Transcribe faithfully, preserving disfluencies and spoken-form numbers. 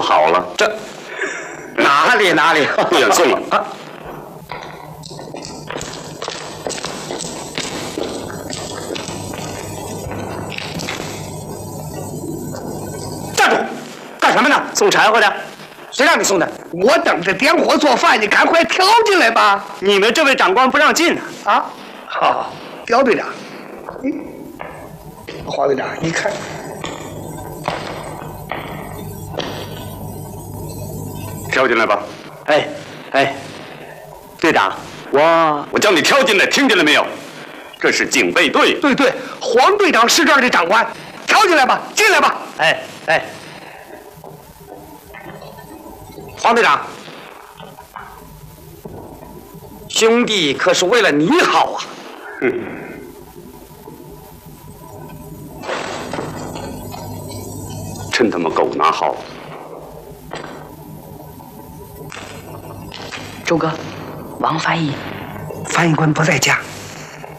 好了。 这哪里哪里， 不远送了。 啊站住！干什么呢？送柴火的。谁让你送的？ 我等着点火做饭，你赶快跳进来吧！ 你们这位长官不让进啊？ 啊，好，刁队长，嗯，华队长，你看， 跳进来吧。 哎哎，队长，我我叫你跳进来，听见了没有？这是警备队。 对对，黄队长是这儿的长官，跳进来吧，进来吧。 哎哎，黄队长，兄弟可是为了你好啊！ 哼，真他妈狗拿好！ 周哥，王翻译， 翻译官不在家。